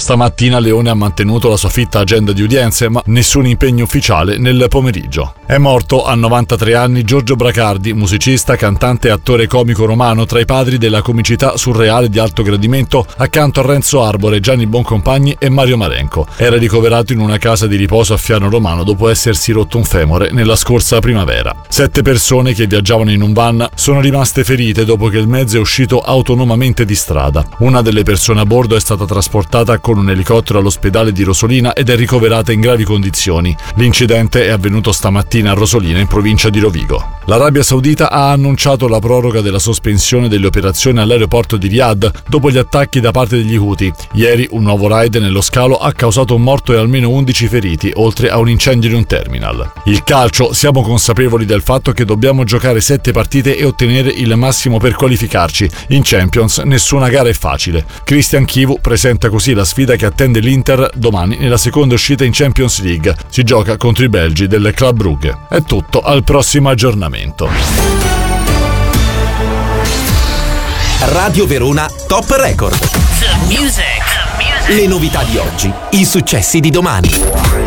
Stamattina Leone ha mantenuto la sua fitta agenda di udienze, ma nessun impegno ufficiale nel pomeriggio. È morto a 93 anni Giorgio Bracardi, musicista, cantante e attore comico romano, tra i padri della comicità surreale di alto gradimento, accanto a Renzo Arbore, Gianni Boncompagni e Mario Marenco. Era ricoverato in una casa di riposo a Fiano Romano dopo essersi rotto un femore nella scorsa primavera. 7 persone che viaggiavano in un van sono rimaste ferite dopo che il mezzo è uscito autonomamente di strada. Una delle persone a bordo è stata trasportata con un elicottero all'ospedale di Rosolina ed è ricoverata in gravi condizioni. L'incidente è avvenuto stamattina a Rosolina, in provincia di Rovigo. L'Arabia Saudita ha annunciato la proroga della sospensione delle operazioni all'aeroporto di Riyadh dopo gli attacchi da parte degli Houthi. Ieri un nuovo raid nello scalo ha causato un morto e almeno 11 feriti, oltre a un incendio in un terminal. Il calcio: siamo consapevoli del fatto che dobbiamo giocare 7 partite e ottenere il massimo per qualificarci. In Champions nessuna gara è facile. Christian Chivu presenta così la sfida che attende l'Inter domani nella seconda uscita in Champions League. Si gioca contro i belgi del Club Brugge. È tutto, al prossimo aggiornamento. Radio Verona Top Record. The music. Le novità di oggi, i successi di domani.